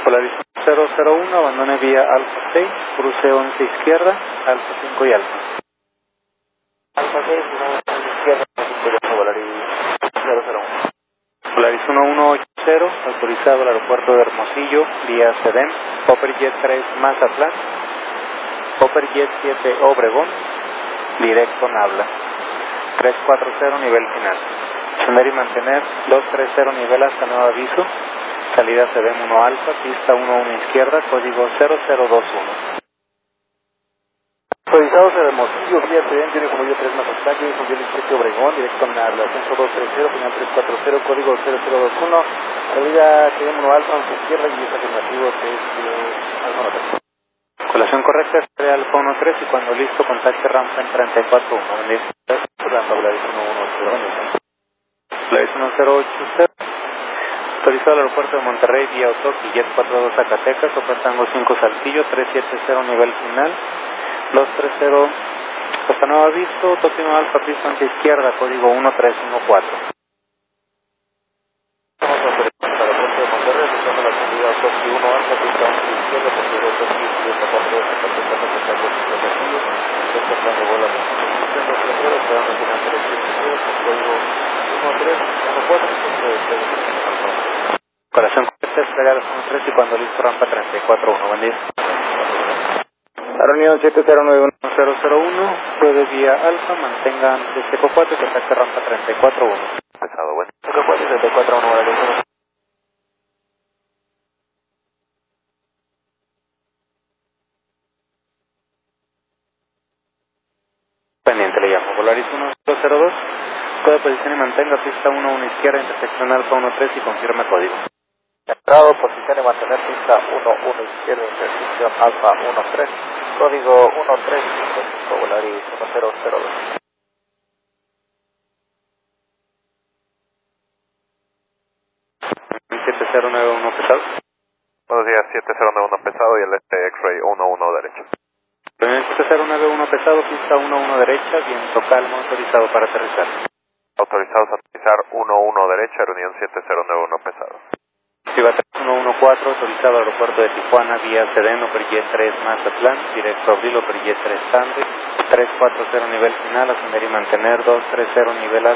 Polaris 001, abandone vía Alfa 6, cruce 11 izquierda, Alfa 5 y Alfa. Alfa 6, 11 izquierda, Polaris 001. Polaris 1180, autorizado al aeropuerto de Hermosillo, vía SEDEN, Hopperjet 3 Mazatlán, Hopperjet 7 Obregón, directo Nabla, 340 nivel final. Ascender y mantener 230 nivel hasta nuevo aviso, salida SEDEN 1 Alfa, pista 11 izquierda, código 0021. Autorizados de Hermosillo, vía SEDEN, tiene como vía 3 Mazatlán, tiene como vía 7 Obregón, directo a Nabla, ascenso 230, final 340, código 0021, salida SEDEN 1 Alfa, 11 izquierda y es afirmativo, Alfa 13. Colación correcta, estrella Alfa 13 y cuando listo contacte rampa en 34.1. Rampa Polaris 110. Polaris 1080. Autorizado al aeropuerto de Monterrey vía Otoki, Jet 42 Zacatecas, Tango 5 Saltillo, 370 nivel final, 230 hasta nuevo aviso, Toki 1 Alfa, pista ante izquierda, código 1314. Vamos a hacer el aeropuerto de Monterrey, buscando la salida Toki 1 Alfa, pista ante izquierda, por favor, Toki 142 Zacatecas, Tango 5 Saltillo, despertando bola de 230, esperando final 372, código 1314, Corazón correcta, estrella Alfa 13 y cuando listo rampa 34.1. Buen día. La reunión 7091. 001, pruebe vía Alfa, mantengan desde Cocuate y contacte rampa 34.1. Pesado, bueno. 34.1, vale. Pendiente le llamo. Polaris 1002, código de posición y mantenga pista 11 izquierda, intersección Alfa 13 y confirma código. Entrado, posición y mantener pista 11 izquierda, intersección Alfa 13, código 1355, Polaris 1002. 7091 pesado. Buenos días, 7091 pesado y el X-Ray 11 derecho. Reunión 7091 pesado, pista 11 derecha, viento calmo, autorizado para aterrizar. Autorizados a aterrizar 11 derecha, reunión 7091 pesado. Ciudad 114, autorizado al aeropuerto de Tijuana, vía SEDEN, Hopperjet 3 Mazatlán, directo Abril, Hopperjet 3 Sandre, 340 nivel final, ascender y mantener 230 nivel